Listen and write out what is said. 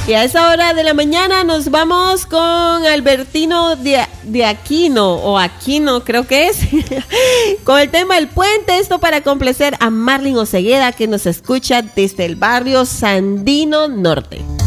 Y a esa hora de la mañana nos vamos con Albertino de Aquino, o Aquino creo que es, con el tema El Puente. Esto para complacer a Marlin Osegueda, que nos escucha desde el barrio Sandino Norte.